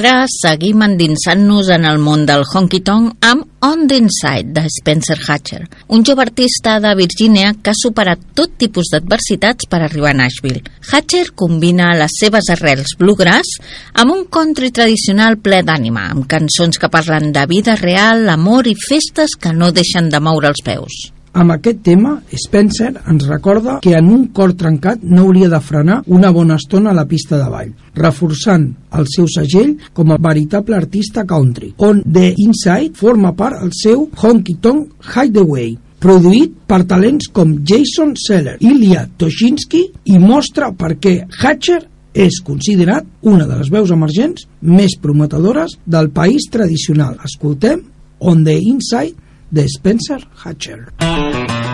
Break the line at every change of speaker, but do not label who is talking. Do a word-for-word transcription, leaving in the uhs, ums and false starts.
Ara seguim endinsant-nos en el món del honky-tonk amb On the Inside, de Spencer Hatcher, un jove artista de Virgínia que ha superat tot tipus d'adversitats per arribar a Nashville. Hatcher combina les seves arrels bluegrass amb un country tradicional ple d'ànima, amb cançons que parlen de vida real, amor i festes que no deixen de moure els peus.
Amb aquest tema, Spencer ens recorda que en un cor trencat no hauria de frenar una bona estona a la pista de ball, reforçant el seu segell com a veritable artista country, on The Inside forma part el seu Honky Tonk Hideaway, produït per talents com Jason Seller, Ilya Toshinsky, i mostra per què Hatcher és considerat una de les veus emergents més prometedores del país tradicional. Escoltem On the Inside de Spencer Hatcher.